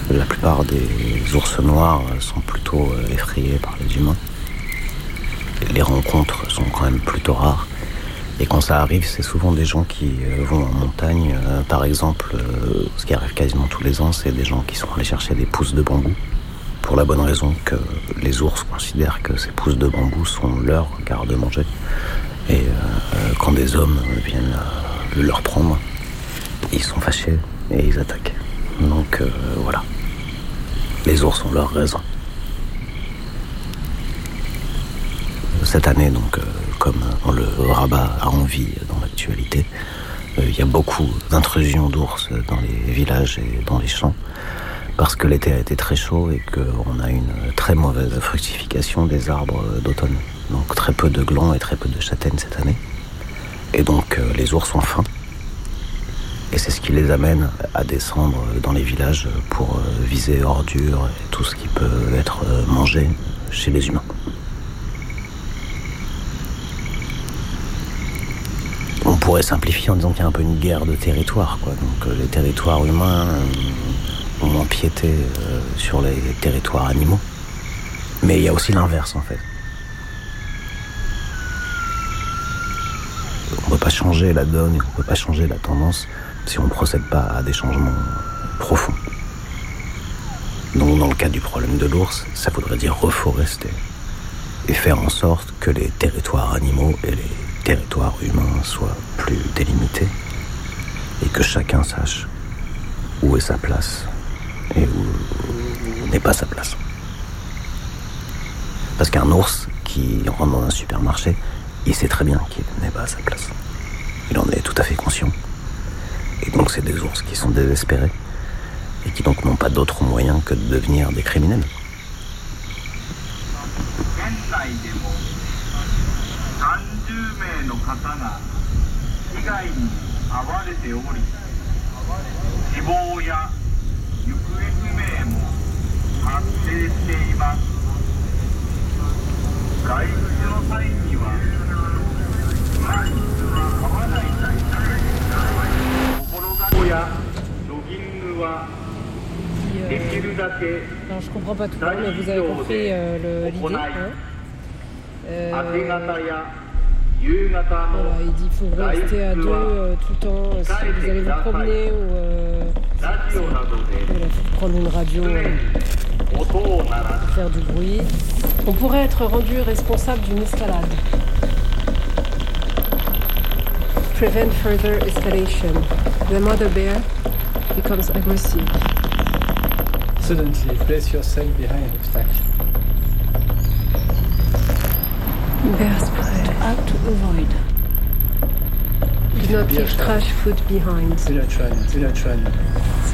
La plupart des ours noirs sont plutôt effrayés par les humains. Les rencontres sont quand même plutôt rares. Et quand ça arrive, c'est souvent des gens qui vont en montagne. Par exemple, ce qui arrive quasiment tous les ans, c'est des gens qui sont allés chercher des pousses de bambou. Pour la bonne raison que les ours considèrent que ces pousses de bambou sont leur garde-manger. Et quand des hommes viennent leur prendre, ils sont fâchés et ils attaquent. Donc voilà. Les ours ont leur raison. Cette année, donc, comme on le rabat a envie dans l'actualité, il y a beaucoup d'intrusions d'ours dans les villages et dans les champs, parce que l'été a été très chaud et qu'on a une très mauvaise fructification des arbres d'automne. Donc très peu de glands et très peu de châtaignes cette année. Et donc les ours ont faim. Et c'est ce qui les amène à descendre dans les villages pour viser ordures et tout ce qui peut être mangé chez les humains. On pourrait simplifier en disant qu'il y a un peu une guerre de territoire, quoi. Donc les territoires humains ont empiété sur les territoires animaux. Mais il y a aussi l'inverse, en fait. On ne peut pas changer la donne, on ne peut pas changer la tendance si on ne procède pas à des changements profonds. Donc dans le cas du problème de l'ours, ça voudrait dire reforester et faire en sorte que les territoires animaux et les territoires humains soient plus délimités et que chacun sache où est sa place et où n'est pas sa place. Parce qu'un ours qui rentre dans un supermarché, il sait très bien qu'il n'est pas à sa place. Il en est tout à fait conscient. Et donc c'est des ours qui sont désespérés et qui donc n'ont pas d'autre moyen que de devenir des criminels. Alors, je comprends pas tout, mais vous avez compris l'idée. Voilà, il dit qu'il faut rester à deux tout le temps si vous allez vous promener ou il faut prendre une radio faire du bruit. On pourrait être rendu responsable d'une escalade. Prevent further escalation. The mother bear becomes aggressive. Suddenly, place yourself behind obstacle. Bear spread out to avoid. Do not leave trash food behind. Village run.